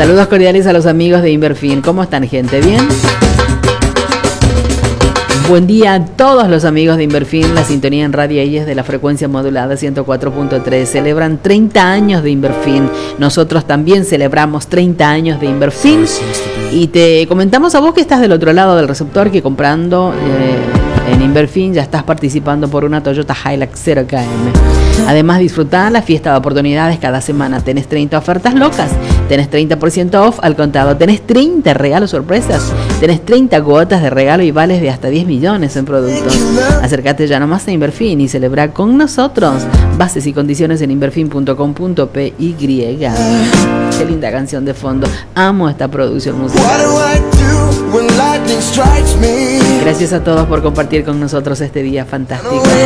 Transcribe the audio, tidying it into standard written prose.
Saludos cordiales a los amigos de Inverfin. ¿Cómo están, gente? ¿Bien? Buen día a todos los amigos de Inverfin. La sintonía en Radio IES de la frecuencia modulada 104.3. Celebran 30 años de Inverfin. Nosotros también celebramos 30 años de Inverfin. Y te comentamos a vos que estás del otro lado del receptor, que comprando en Inverfin ya estás participando por una Toyota Hilux 0 km. Además, disfrutá la fiesta de oportunidades cada semana. Tenés 30 ofertas locas, tenés 30% off al contado, tenés 30 regalos sorpresas, tenés 30 cuotas de regalo y vales de hasta 10 millones en productos. Acércate ya nomás a Inverfin y celebra con nosotros. Bases y condiciones en inverfin.com.py. Qué linda canción de fondo. Amo esta producción musical. Gracias a todos por compartir con nosotros este día fantástico.